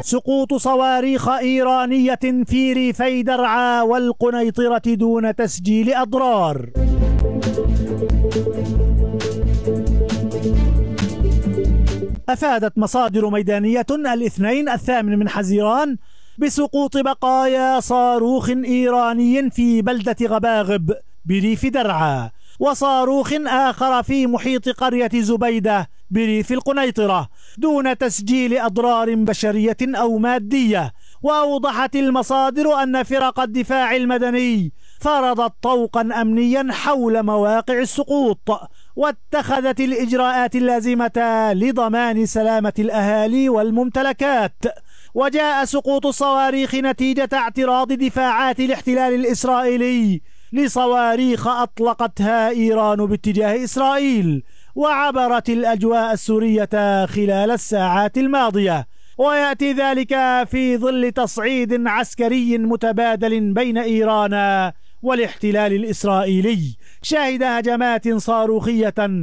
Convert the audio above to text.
سقوط صواريخ إيرانية في ريفي درعا والقنيطرة دون تسجيل أضرار. أفادت مصادر ميدانية الاثنين 8 من حزيران بسقوط بقايا صاروخ إيراني في بلدة غباغب بريف درعا، وصاروخ آخر في محيط قرية زبيدة بريف القنيطرة دون تسجيل أضرار بشرية أو مادية. وأوضحت المصادر أن فرق الدفاع المدني فرضت طوقا أمنيا حول مواقع السقوط، واتخذت الإجراءات اللازمة لضمان سلامة الأهالي والممتلكات. وجاء سقوط الصواريخ نتيجة اعتراض دفاعات الاحتلال الإسرائيلي لصواريخ أطلقتها إيران باتجاه إسرائيل، وعبرت الأجواء السورية خلال الساعات الماضية. ويأتي ذلك في ظل تصعيد عسكري متبادل بين إيران والاحتلال الإسرائيلي، شهد هجمات صاروخية